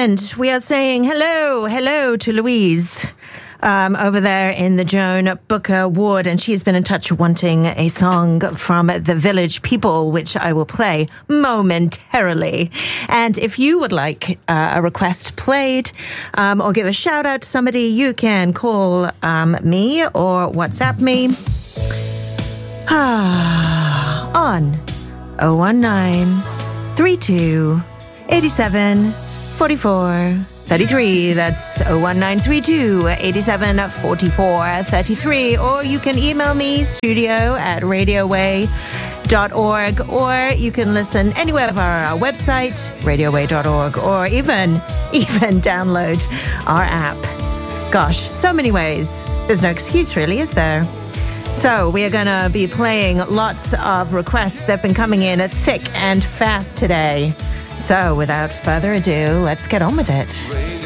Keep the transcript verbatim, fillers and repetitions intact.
And we are saying hello, hello to Louise um, over there in the Joan Booker Ward. And she's been in touch wanting a song from the Village People, which I will play momentarily. And if you would like uh, a request played um, or give a shout out to somebody, you can call um, me or WhatsApp me on oh one nine, three two, eight seven, four four three three. That's oh one nine three two, eight seven, four four three three. Or you can email me, studio at radioway dot org, or you can listen anywhere via our website, radioway dot org, or even, even download our app. Gosh, so many ways. There's no excuse really, is there? So we are going to be playing lots of requests that have been coming in thick and fast today. So without further ado, let's get on with it.